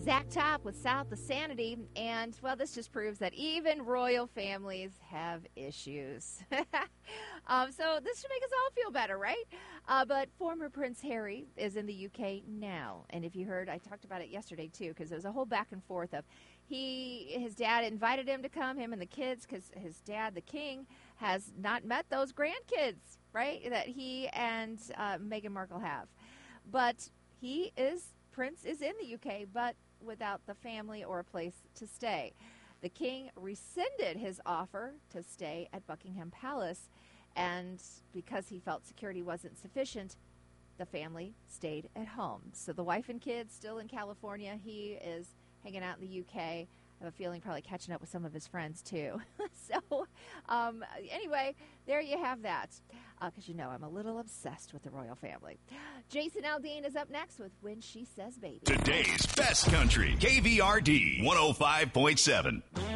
Zach Top with South of Sanity, and, well, this just proves that even royal families have issues. So this should make us all feel better, right? But former Prince Harry is in the UK now, and if you heard, I talked about it yesterday, too, because there was a whole back and forth of his dad invited him to come, him and the kids, because his dad, the king, has not met those grandkids, right, that he and Meghan Markle have. But Prince is in the UK, but without the family or a place to stay. The king rescinded his offer to stay at Buckingham Palace, and because he felt security wasn't sufficient, the family stayed at home. So the wife and kids still in California. He is hanging out in the UK. I have a feeling probably catching up with some of his friends, too. So anyway, there you have that. Because you know I'm a little obsessed with the royal family. Jason Aldean is up next with When She Says Baby. Today's best country, KVRD 105.7.